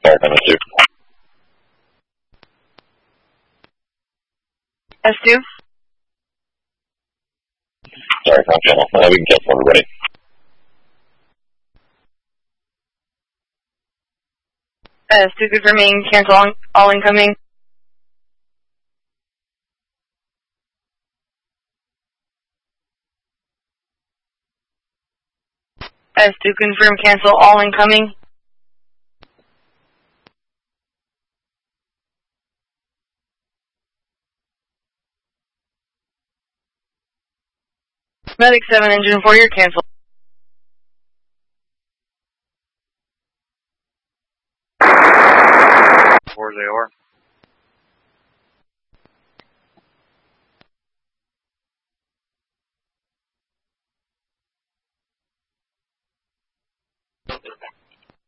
Sorry, number 2. S2. Sorry, wrong channel. We can cancel everybody. S2 confirming, cancel all incoming. S2 confirm, cancel all incoming. Medic 7, engine 4, you're canceled. 4 Zayor.